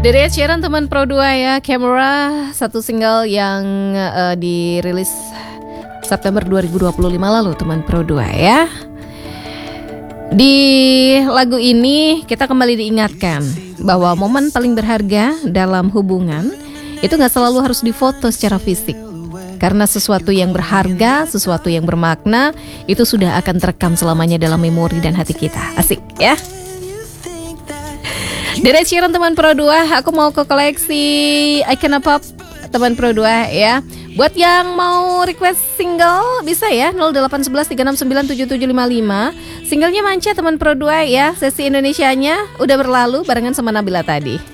Dari Ed Sheeran teman Pro 2 ya, Camera, satu single yang dirilis September 2025 lalu teman Pro 2 ya. Di lagu ini kita kembali diingatkan bahwa momen paling berharga dalam hubungan itu gak selalu harus difoto secara fisik. Karena sesuatu yang berharga, sesuatu yang bermakna itu sudah akan terekam selamanya dalam memori dan hati kita. Asik ya. Dari Sheeran teman Pro 2, aku mau ke koleksi Icona Pop teman Pro 2 ya. Buat yang mau request single bisa ya 0811 3697755. Singlenya Manca teman Pro 2 ya. Sesi Indonesianya udah berlalu barengan sama Nabila tadi.